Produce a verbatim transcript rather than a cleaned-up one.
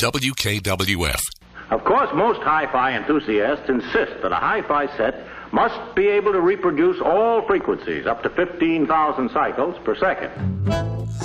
W K W F. Of course, most hi-fi enthusiasts insist that a hi-fi set must be able to reproduce all frequencies up to fifteen thousand cycles per second.